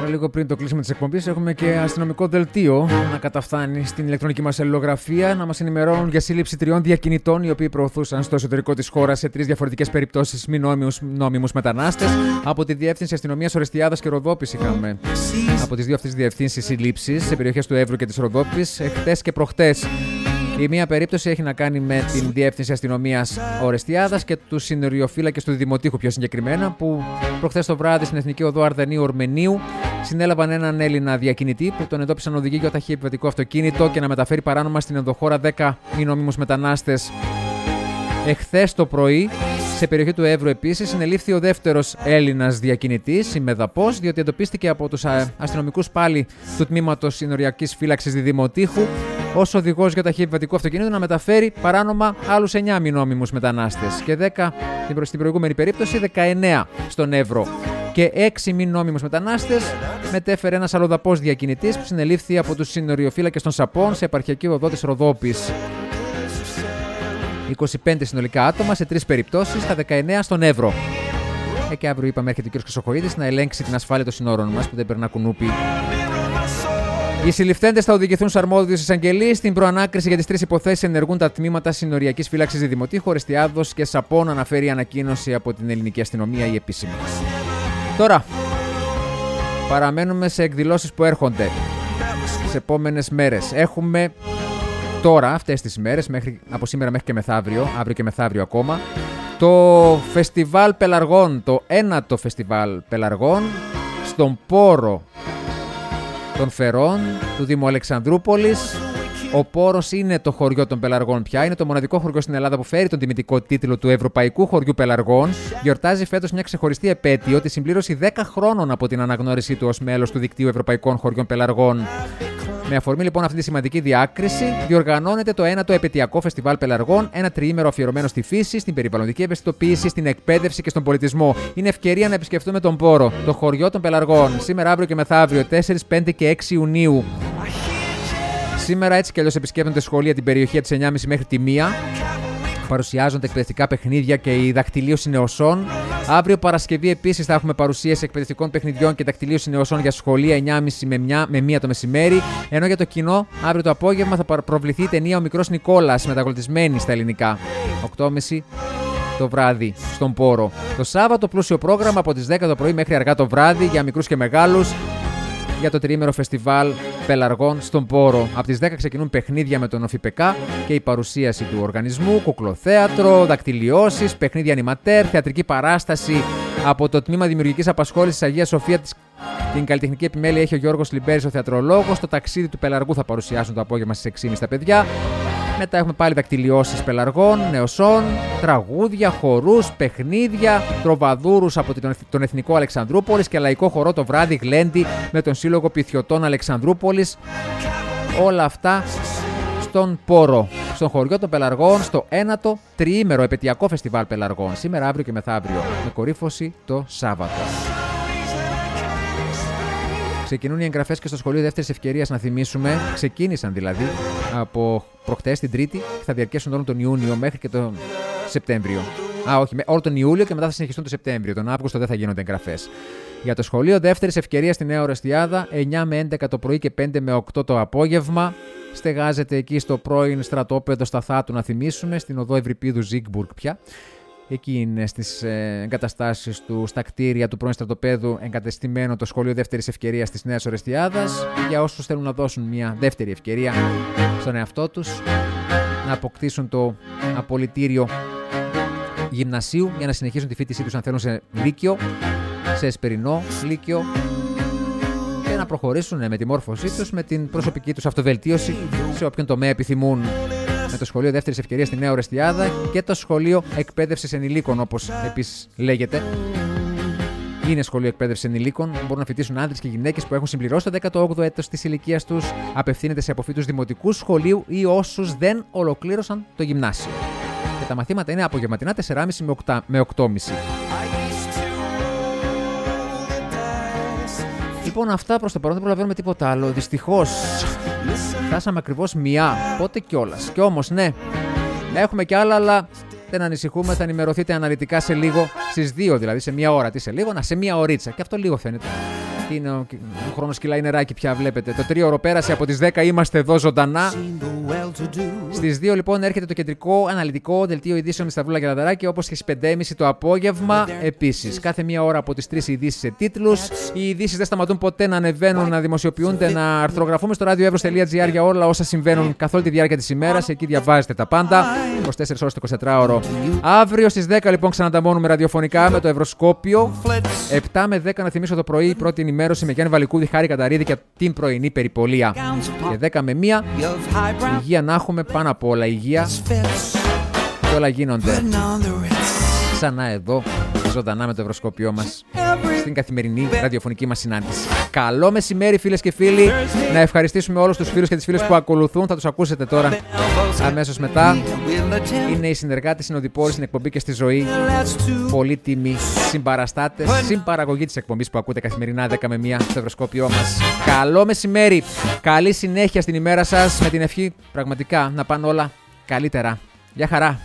Τώρα, λίγο πριν το κλείσιμο της εκπομπής, έχουμε και αστυνομικό δελτίο να καταφθάνει στην ηλεκτρονική μας αλληλογραφία, να μας ενημερώνουν για σύλληψη 3 διακινητών οι οποίοι προωθούσαν στο εσωτερικό της χώρας σε 3 διαφορετικές περιπτώσεις μη νόμιμους μετανάστες. Από τη Διεύθυνση Αστυνομίας Ορεστιάδας και Ροδόπης είχαμε από τις δύο αυτές διευθύνσεις συλλήψεις σε περιοχές του Εύρου και της Ροδόπης, χτες και προχτές. Η μία περίπτωση έχει να κάνει με την Διεύθυνση Αστυνομίας Ορεστιάδας και τους συνοριοφύλακες του Δημοτήχου, πιο συγκεκριμένα, που προχθές το βράδυ στην Εθνική Οδό Αρδενίου Ορμενίου συνέλαβαν έναν Έλληνα διακινητή που τον εντόπισαν οδηγεί για ταχύ επιβατικό αυτοκίνητο και να μεταφέρει παράνομα στην ενδοχώρα 10 μη νόμιμους μετανάστες. Εχθές το πρωί, σε περιοχή του Εύρου επίσης, συνελήφθη ο δεύτερος Έλληνας διακινητής, η Μεδαπός, διότι εντοπίστηκε από τους αστυνομικούς πάλι του τμήματος συνοριακής φύλαξης Δημοτήχου ως οδηγός για ταχύ επιβατικό αυτοκίνητο να μεταφέρει παράνομα άλλους 9 μη νόμιμους μετανάστες και 10 στην προηγούμενη περίπτωση 19 στον Εύρο. Και 6 μη νόμιμους μετανάστες μετέφερε ένας αλλοδαπός διακινητής που συνελήφθη από τους συνοριοφύλακες των Σαπών σε επαρχιακή οδό της Ροδόπης. 25 συνολικά άτομα σε 3 περιπτώσεις, στα 19 στον Εύρο. Και αύριο είπαμε έρχεται ο κ. Χρυσοχοΐδης να ελέγξει την ασφάλεια των συνόρων μας που δεν περνά κουνούπι. Οι συλληφθέντες θα οδηγηθούν στους αρμόδιους εισαγγελείς. Στην προανάκριση για τις 3 υποθέσεις ενεργούν τα τμήματα συνοριακής φύλαξης Δημοτήχου, Ορεστιάδος και Σαπών, αναφέρει η ανακοίνωση από την ελληνική αστυνομία η επίσημη. Τώρα, παραμένουμε σε εκδηλώσεις που έρχονται τις επόμενες μέρες. Έχουμε τώρα, αυτές τις μέρες, από σήμερα μέχρι και μεθαύριο, αύριο και μεθαύριο ακόμα, το Φεστιβάλ Πελαργών, το 9ο Φεστιβάλ Πελαργών, στον Πόρο των Φερών του Δήμου Αλεξανδρούπολης. Ο Πόρος είναι το χωριό των Πελαργών πια. Είναι το μοναδικό χωριό στην Ελλάδα που φέρει τον τιμητικό τίτλο του Ευρωπαϊκού Χωριού Πελαργών. Γιορτάζει φέτος μια ξεχωριστή επέτειο, τη συμπλήρωση 10 χρόνων από την αναγνώρισή του ως μέλος του Δικτύου Ευρωπαϊκών Χωριών Πελαργών. Με αφορμή λοιπόν αυτή τη σημαντική διάκριση, διοργανώνεται το 9ο Επαιτειακό Φεστιβάλ Πελαργών, ένα τριήμερο αφιερωμένο στη φύση, στην περιβαλλοντική ευαισθητοποίηση, στην εκπαίδευση και στον πολιτισμό. Είναι ευκαιρία να επισκεφτούμε τον Πόρο, το χωριό των Πελαργών, σήμερα, αύριο και μεθαύριο, 4, 5 και 6 Ιουνίου. Σήμερα έτσι κι αλλιώς επισκέπτονται σχολεία την περιοχή από τις 9.30 μέχρι τη 1. Παρουσιάζονται εκπαιδευτικά παιχνίδια και η δακτυλίωση νεοσών. Αύριο Παρασκευή επίσης θα έχουμε παρουσίαση εκπαιδευτικών παιχνιδιών και δακτυλίωση νεοσών για σχολεία 9.30 με 1 το μεσημέρι. Ενώ για το κοινό, αύριο το απόγευμα θα προβληθεί η ταινία Ο Μικρός Νικόλας, μεταγλωτισμένη στα ελληνικά. 8.30 το βράδυ στον Πόρο. Το Σάββατο πλούσιο πρόγραμμα από τις 10 το πρωί μέχρι αργά το βράδυ για μικρούς και μεγάλους. Για το τριήμερο φεστιβάλ Πελαργών στον Πόρο. Από τις 10 ξεκινούν παιχνίδια με τον ΟΦΙΠΕΚΑ και η παρουσίαση του οργανισμού, κουκλοθέατρο, δακτυλιώσεις, παιχνίδια ανιματέρ, θεατρική παράσταση από το Τμήμα Δημιουργικής Απασχόλησης Αγία Σοφία. Την καλλιτεχνική επιμέλεια έχει ο Γιώργος Λιμπέρης, ο θεατρολόγος. Το ταξίδι του Πελαργού θα παρουσιάσουν το απόγευμα στις 6.30 τα παιδιά. Μετά έχουμε πάλι δακτυλιώσεις Πελαργών, νεοσών, τραγούδια, χορούς, παιχνίδια, τροβαδούρους από τον Εθνικό Αλεξανδρούπολης και λαϊκό χορό το βράδυ Γλέντι με τον Σύλλογο Πυθιωτών Αλεξανδρούπολης. Όλα αυτά στον Πόρο, στον χωριό των Πελαργών, στο 9ο τριήμερο επαιτειακό φεστιβάλ Πελαργών. Σήμερα, αύριο και μεθαύριο, με κορύφωση το Σάββατο. Ξεκινούν οι εγγραφές και στο σχολείο δεύτερης ευκαιρίας, να θυμίσουμε. Ξεκίνησαν δηλαδή από προχτές την Τρίτη και θα διαρκέσουν όλο τον Ιούνιο μέχρι και τον Σεπτέμβριο. Όλο τον Ιούλιο και μετά θα συνεχιστούν το Σεπτέμβριο. Τον Αύγουστο δεν θα γίνονται εγγραφές. Για το σχολείο δεύτερης ευκαιρίας στη Νέα Ορεστιάδα, 9 με 11 το πρωί και 5 με 8 το απόγευμα. Στεγάζεται εκεί στο πρώην στρατόπεδο Σταθάτου, να θυμίσουμε, στην οδό Ευρυπίδου Ζίγκμπουργκ πια. Εκεί είναι στις εγκαταστάσεις του, στα κτίρια του πρώην στρατοπέδου, εγκατεστημένο το σχολείο δεύτερης ευκαιρίας της Νέας Ορεστιάδας. Για όσους θέλουν να δώσουν μια δεύτερη ευκαιρία στον εαυτό τους, να αποκτήσουν το απολυτήριο γυμνασίου για να συνεχίσουν τη φοιτησή τους αν θέλουν σε λύκειο, σε εσπερινό λύκειο, και να προχωρήσουν με τη μόρφωσή τους, με την προσωπική τους αυτοβελτίωση σε όποιον τομέα επιθυμούν. Με το σχολείο δεύτερης ευκαιρίας στη Νέα Ορεστιάδα και το σχολείο εκπαίδευσης ενηλίκων, όπως επίσης λέγεται. Είναι σχολείο εκπαίδευσης ενηλίκων. Μπορούν να φοιτήσουν άντρες και γυναίκες που έχουν συμπληρώσει το 18ο έτος της ηλικίας τους. Απευθύνεται σε αποφύτους δημοτικού σχολείου ή όσους δεν ολοκλήρωσαν το γυμνάσιο. Και τα μαθήματα είναι απογευματινά 4.30 με 8.30. Λοιπόν, αυτά προς το παρόν, δεν προλαβαίνουμε τίποτα άλλο. Δυστυχώς. Φτάσαμε ακριβώς 1. Πότε κιόλας. Κι όμως, ναι, έχουμε κι άλλα, αλλά δεν ανησυχούμε. Θα ενημερωθείτε αναλυτικά σε λίγο, στις 2 δηλαδή, σε 1 ώρα. Τι σε λίγο, σε 1 ωρίτσα. Και αυτό λίγο φαίνεται. Τι είναι, ο χρόνος κυλάει νεράκι πια, βλέπετε. Το 3ωρο πέρασε, από τις 10 είμαστε εδώ ζωντανά. Στις 2 λοιπόν έρχεται το κεντρικό αναλυτικό δελτίο ειδήσεων με Σταυρούλα και Λαδαράκη, όπως και στις 5.30 το απόγευμα. Επίσης, κάθε μία ώρα από τις 3 ειδήσεις σε τίτλους. Οι ειδήσεις δεν σταματούν ποτέ να ανεβαίνουν, να δημοσιοποιούνται, να αρθρογραφούμε στο radioevros.gr για όλα όσα συμβαίνουν καθ' όλη τη διάρκεια της ημέρας. Εκεί διαβάζετε τα πάντα. 24 ώρες το 24ωρο. Αύριο στις 10 λοιπόν ξανανταμώνουμε ραδιοφωνικά με το Ευρωσκόπιο. 7 με 10 να θυμίσω το πρωί, η πρώτη ενημέρωση με Γιάννη Βαλικούδη, Χάρη Καταρίδη και την πρωινή περιπολία. Και 10 με 1 υγεία να έχουμε, πάνω απ' όλα υγεία. Και όλα γίνονται ξανά εδώ, ζωντανά με το Ευρωσκόπιό μας, στην καθημερινή ραδιοφωνική μας συνάντηση. Καλό μεσημέρι, φίλες και φίλοι. Να ευχαριστήσουμε όλους τους φίλους και τις φίλες που ακολουθούν. Θα τους ακούσετε τώρα αμέσως μετά. Είναι οι συνεργάτες, συνοδοιπόροι στην εκπομπή και στη ζωή. Πολύτιμοι συμπαραστάτες, συμπαραγωγή της εκπομπής που ακούτε καθημερινά 10 με 1 στο Ευρωσκόπιό μας. Καλό μεσημέρι. Καλή συνέχεια στην ημέρα σας. Με την ευχή πραγματικά να πάνε όλα καλύτερα. Γεια χαρά.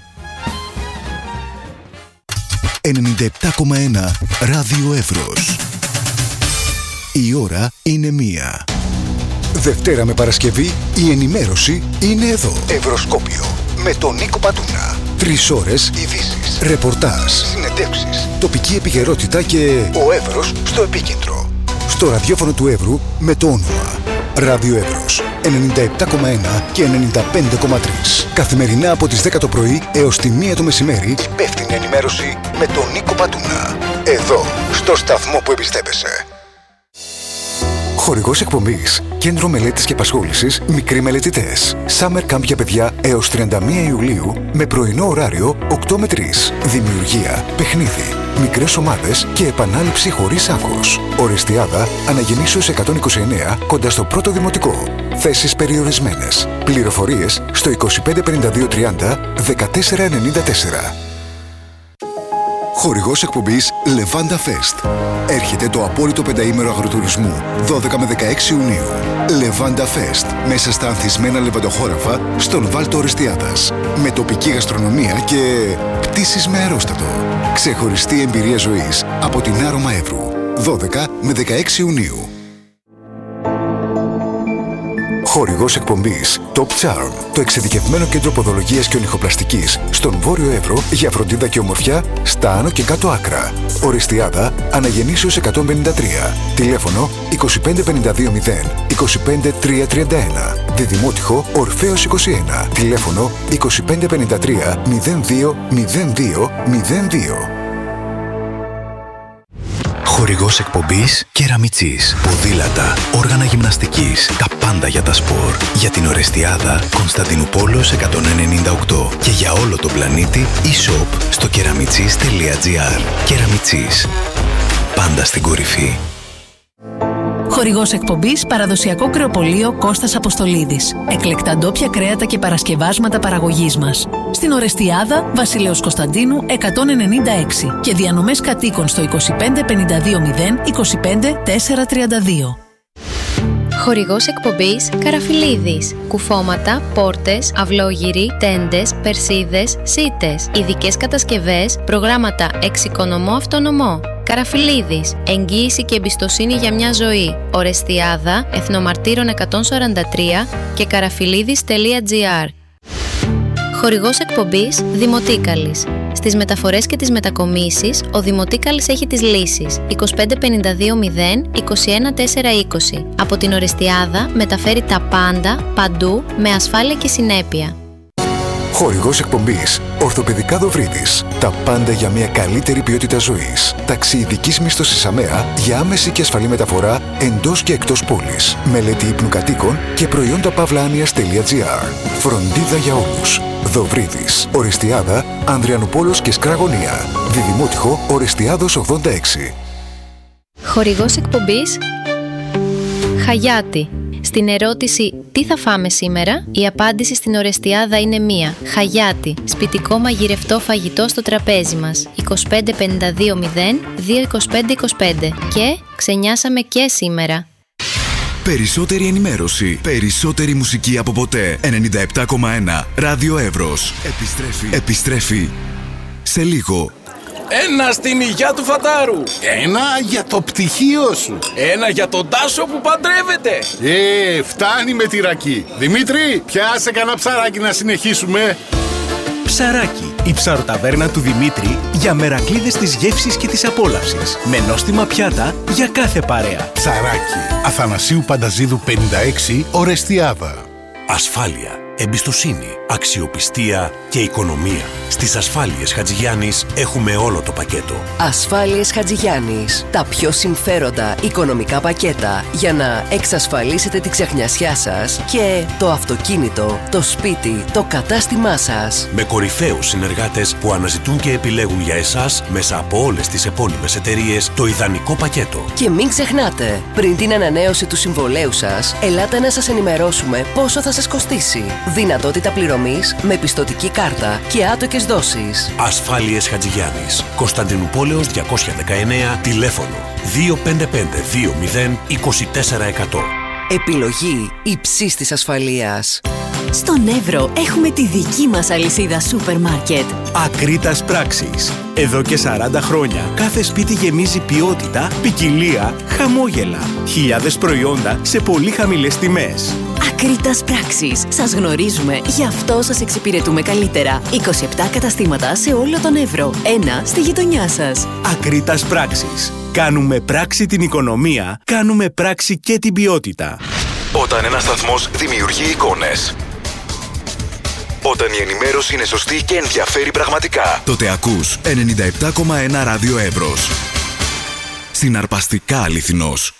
97,1 Ράδιο Εύρος. Η ώρα είναι 1. Δευτέρα με Παρασκευή η ενημέρωση είναι εδώ. Ευρωσκόπιο με τον Νίκο Πατούνα. 3 ώρες ειδήσεις, ρεπορτάζ, συνεντεύξεις, τοπική επικαιρότητα και ο Εύρος στο επίκεντρο. Στο ραδιόφωνο του Εύρου με το όνομα Ράδιο Εύρος 97,1 και 95,3. Καθημερινά από τις 10 το πρωί έως τη 1 το μεσημέρι, υπεύθυνη ενημέρωση με τον Νίκο Πατούνα. Εδώ, στο σταθμό που εμπιστεύεσαι. Χορηγός εκπομπής, Κέντρο Μελέτης και Απασχόλησης, Μικροί Μελετητές. Summer Camp για παιδιά έως 31 Ιουλίου με πρωινό ωράριο 8 με 3. Δημιουργία, παιχνίδι, μικρές ομάδες και επανάληψη χωρίς άγχος. Ορεστιάδα, Αναγεννήσεως 129, κοντά στο πρώτο δημοτικό. Θέσεις περιορισμένες. Πληροφορίες στο 25 52 30 14 94. Χορηγός εκπομπής Levanda Fest. Έρχεται το απόλυτο πενταήμερο αγροτουρισμού 12 με 16 Ιουνίου. Levanda Fest. Μέσα στα ανθισμένα λεβαντοχώραφα στον Βάλτο Ορεστιάδας. Με τοπική γαστρονομία και πτήσεις με αερόστατο. Ξεχωριστή εμπειρία ζωής από την Άρωμα Εύρου. 12 με 16 Ιουνίου. Χορηγός εκπομπής Top Charm, το εξειδικευμένο κέντρο ποδολογίας και ονυχοπλαστικής στον Βόρειο Εύρο για φροντίδα και ομορφιά στα άνω και κάτω άκρα. Ορεστιάδα, Αναγεννήσεως 153. Τηλέφωνο 25 52 0 25 331. Διδημότυχο Ορφέως 21. Τηλέφωνο 25 53 02 02 02. Χορηγός εκπομπής Κεραμιτσής. Ποδήλατα, όργανα γυμναστικής, τα πάντα για τα σπορ. Για την Ορεστιάδα, Κωνσταντινούπολος 198. Και για όλο τον πλανήτη, e-shop στο keramichis.gr. Κεραμιτσής. Πάντα στην κορυφή. Χορηγός εκπομπής Παραδοσιακό Κρεοπωλείο Κώστας Αποστολίδης. Εκλεκτά ντόπια κρέατα και παρασκευάσματα παραγωγής μας. Στην Ορεστιάδα, Βασιλέως Κωνσταντίνου 196 και διανομές κατοίκων στο 25 52 0 25 432. Χορηγός εκπομπής Καραφιλίδης. Κουφώματα, πόρτες, αυλόγυροι, τέντες, περσίδες, σίτες. Ειδικές κατασκευές, προγράμματα εξοικονομώ αυτονομώ. Καραφιλίδης. Εγγύηση και εμπιστοσύνη για μια ζωή. Ορεστιάδα, Εθνομαρτύρων 143 και καραφιλίδης.gr. Χορηγός εκπομπής Δημοτίκαλης. Στις μεταφορές και τις μετακομίσεις, ο Δημοτίκαλης έχει τις λύσεις. 25 52 0 21 4 20. Από την Ορεστιάδα μεταφέρει τα πάντα, παντού, με ασφάλεια και συνέπεια. Χορηγός εκπομπής Ορθοπαιδικά Δοβρίδης. Τα πάντα για μια καλύτερη ποιότητα ζωής. Ταξί ειδικής μίσθωσης ΑΜΕΑ για άμεση και ασφαλή μεταφορά εντός και εκτός πόλης. Μελέτη ύπνου κατοίκων και προϊόντα pavlanias.gr. Φροντίδα για όλους. Δοβρίδης. Ορεστιάδα, Ανδριανουπόλος και Σκραγωνία. Διδημότυχο Ορεστιάδος 86. Χορηγός εκπομπής Χαγιάτη. Στην ερώτηση «Τι θα φάμε σήμερα?» η απάντηση στην Ορεστιάδα είναι μία. Χαγιάτη. Σπιτικό μαγειρευτό φαγητό στο τραπέζι μας. 25 52 0 2 25 25. Και ξενιάσαμε και σήμερα. Περισσότερη ενημέρωση, περισσότερη μουσική από ποτέ. 97,1 Ράδιο Εύρος. Επιστρέφει σε λίγο. Ένα στην υγειά του φατάρου. Ένα για το πτυχίο σου. Ένα για τον Τάσο που παντρεύεται. Φτάνει με τυράκι. Δημήτρη, πιάσε κανένα ψαράκι να συνεχίσουμε. Ψαράκι, η ψαροταβέρνα του Δημήτρη για μερακλείδες της γεύσης και της απόλαυσης. Με νόστιμα πιάτα για κάθε παρέα. Ψαράκι, Αθανασίου Πανταζίδου 56, Ορεστιάδα. Ασφάλεια, εμπιστοσύνη, αξιοπιστία και οικονομία. Στις Ασφάλειες Χατζηγιάννης έχουμε όλο το πακέτο. Ασφάλειες Χατζηγιάννης. Τα πιο συμφέροντα οικονομικά πακέτα για να εξασφαλίσετε τη ξεχνιασιά σας και το αυτοκίνητο, το σπίτι, το κατάστημά σας. Με κορυφαίους συνεργάτες που αναζητούν και επιλέγουν για εσάς μέσα από όλες τις επώνυμες εταιρείες το ιδανικό πακέτο. Και μην ξεχνάτε, πριν την ανανέωση του συμβολέου σας, ελάτε να σας ενημερώσουμε πόσο θα σας κοστίσει. Δυνατότητα πληρωμής με πιστωτική κάρτα και άτοκες δόσεις. Ασφάλειες Χατζηγιάννης, Κωνσταντινούπολεως 219, τηλέφωνο 255-20-2400. Επιλογή υψής της ασφαλείας. Στον Εύρο έχουμε τη δική μας αλυσίδα σούπερ μάρκετ. Ακρίτας Πράξης. Εδώ και 40 χρόνια κάθε σπίτι γεμίζει ποιότητα, ποικιλία, χαμόγελα. Χιλιάδες προϊόντα σε πολύ χαμηλές τιμές. Ακρίτας Πράξης. Σας γνωρίζουμε, γι' αυτό σας εξυπηρετούμε καλύτερα. 27 καταστήματα σε όλο τον Εύρο. Ένα στη γειτονιά σας. Ακρίτας Πράξης. Κάνουμε πράξη την οικονομία, κάνουμε πράξη και την ποιότητα. Όταν ένας σταθμός δημιουργεί εικόνες, όταν η ενημέρωση είναι σωστή και ενδιαφέρει πραγματικά, τότε ακούς 97,1 ράδιο Εύρος. Συναρπαστικά αληθινός.